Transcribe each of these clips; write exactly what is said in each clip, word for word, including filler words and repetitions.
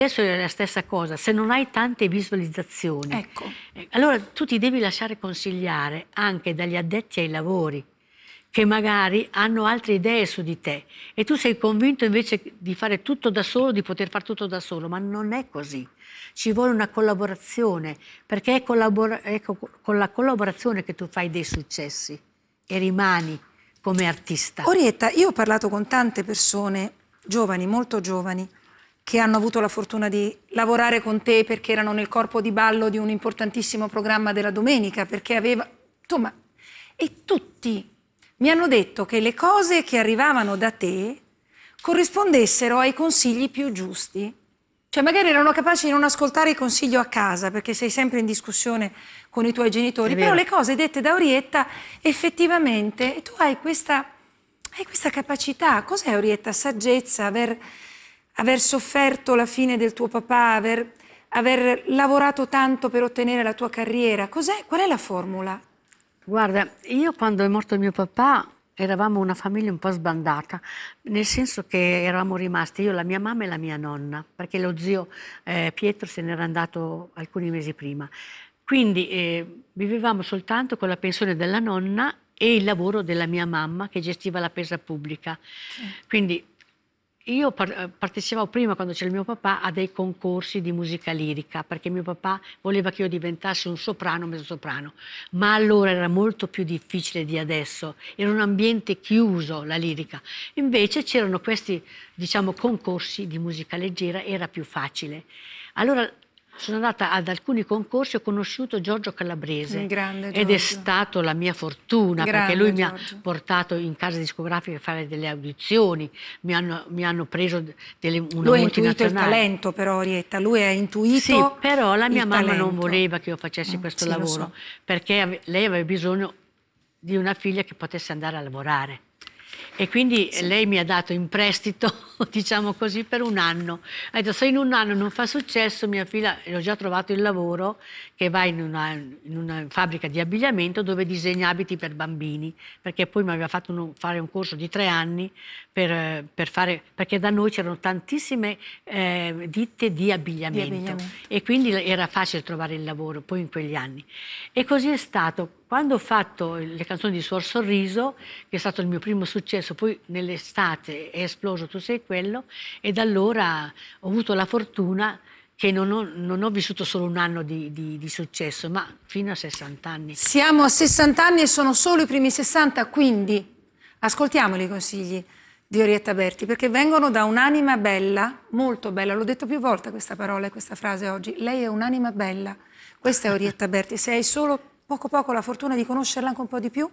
Adesso è la stessa cosa, se non hai tante visualizzazioni, ecco. eh, allora tu ti devi lasciare consigliare anche dagli addetti ai lavori, che magari hanno altre idee su di te e tu sei convinto invece di fare tutto da solo, di poter fare tutto da solo, ma non è così. Ci vuole una collaborazione, perché è, collabora- è co- con la collaborazione che tu fai dei successi e rimani come artista. Orietta, io ho parlato con tante persone, giovani, molto giovani, che hanno avuto la fortuna di lavorare con te perché erano nel corpo di ballo di un importantissimo programma della domenica, perché aveva... Insomma, e tutti mi hanno detto che le cose che arrivavano da te corrispondessero ai consigli più giusti. Cioè magari erano capaci di non ascoltare il consiglio a casa perché sei sempre in discussione con i tuoi genitori, però le cose dette da Orietta effettivamente, e tu hai questa, hai questa capacità. Cos'è, Orietta? Saggezza, aver, aver sofferto la fine del tuo papà, aver, aver lavorato tanto per ottenere la tua carriera. Cos'è? Qual è la formula? Guarda, io quando è morto mio papà eravamo una famiglia un po' sbandata, nel senso che eravamo rimasti io, la mia mamma e la mia nonna, perché lo zio eh, Pietro se n'era andato alcuni mesi prima. Quindi eh, vivevamo soltanto con la pensione della nonna e il lavoro della mia mamma che gestiva la spesa pubblica. Sì. Quindi io par- partecipavo prima, quando c'era il mio papà, a dei concorsi di musica lirica, perché mio papà voleva che io diventassi un soprano, mezzosoprano, ma allora era molto più difficile di adesso, era un ambiente chiuso la lirica. Invece c'erano questi, diciamo, concorsi di musica leggera, era più facile. Allora sono andata ad alcuni concorsi, ho conosciuto Giorgio Calabrese ed è stata la mia fortuna, grande, perché lui Giorgio. Mi ha portato in casa discografica a fare delle audizioni, mi hanno, mi hanno preso delle, una lui ha intuito il talento, però, Orietta, lui ha intuito sì, però la mia mamma talento. non voleva che io facessi mm, questo sì, lavoro, so. Perché lei aveva bisogno di una figlia che potesse andare a lavorare. E quindi sì. Lei mi ha dato in prestito, diciamo così, per un anno. Ha detto, se in un anno non fa successo, mia figlia, ho già trovato il lavoro, che va in una, in una fabbrica di abbigliamento dove disegna abiti per bambini, perché poi mi aveva fatto uno, fare un corso di tre anni per, per fare, perché da noi c'erano tantissime eh, ditte di abbigliamento, di abbigliamento e quindi era facile trovare il lavoro poi in quegli anni. E così è stato. Quando ho fatto le canzoni di Suor Sorriso, che è stato il mio primo successo, poi nell'estate è esploso Tu sei quello, e da allora ho avuto la fortuna che non ho, non ho vissuto solo un anno di, di, di successo, ma fino a sessanta anni. Siamo a sessanta anni e sono solo i primi sessanta, quindi ascoltiamoli i consigli di Orietta Berti, perché vengono da un'anima bella, molto bella, l'ho detto più volte questa parola e questa frase oggi, lei è un'anima bella, questa è Orietta Berti, se hai solo poco poco la fortuna di conoscerla anche un po' di più,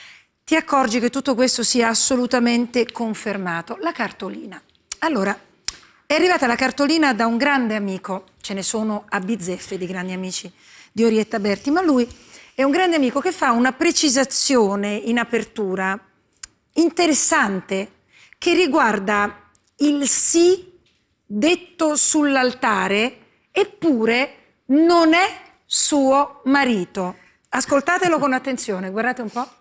ti accorgi che tutto questo sia assolutamente confermato. La cartolina. Allora, è arrivata la cartolina da un grande amico, ce ne sono a bizzeffe di grandi amici di Orietta Berti, ma lui è un grande amico che fa una precisazione in apertura interessante che riguarda il sì detto sull'altare, eppure non è suo marito. Ascoltatelo con attenzione, guardate un po'.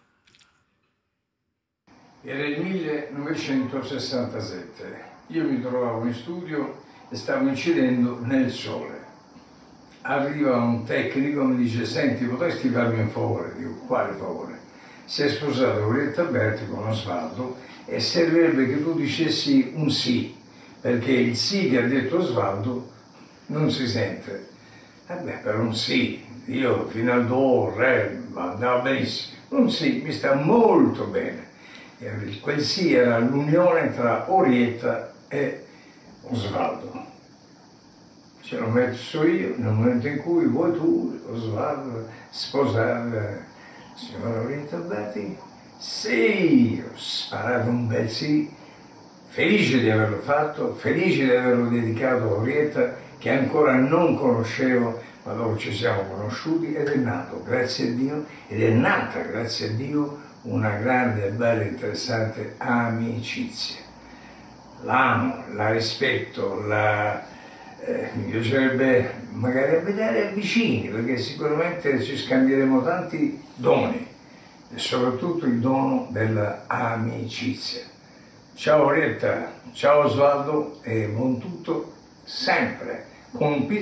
Era il millenovecentosessantasette, io mi trovavo in studio e stavo incidendo nel sole. Arriva un tecnico e mi dice, senti, potresti farmi un favore? Dico, quale favore? Si è sposato Orietta Berti con Osvaldo e servirebbe che tu dicessi un sì, perché il sì che ha detto Osvaldo non si sente. Vabbè, per un sì, io fino al do, re, andava benissimo. Un sì mi sta molto bene. E quel sì era l'unione tra Orietta e Osvaldo. Ce l'ho messo io nel momento in cui vuoi tu, Osvaldo, sposare la signora Orietta Berti? Sì, ho sparato un bel sì, felice di averlo fatto, felice di averlo dedicato a Orietta, che ancora non conoscevo, ma dopo ci siamo conosciuti ed è nato, grazie a Dio, ed è nata, grazie a Dio, una grande, bella, interessante amicizia. L'amo, la rispetto, la, eh, mi piacerebbe magari vedere vicini, perché sicuramente ci scambieremo tanti doni, e soprattutto il dono dell'amicizia. Ciao Orietta, ciao Osvaldo e buon tutto sempre, con un